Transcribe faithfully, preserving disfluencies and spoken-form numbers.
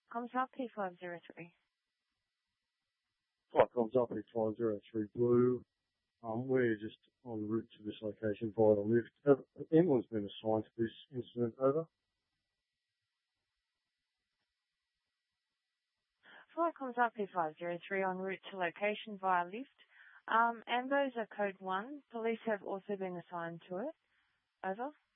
Comms up P five zero three. Flight comms up P five zero three Blue. Um, we're just en route to this location via the lift. Uh, Emblem's been assigned to this incident, over. Flight comms up P five zero three en route to location via lift. Um, Ambos are code one. Police have also been assigned to it. Over.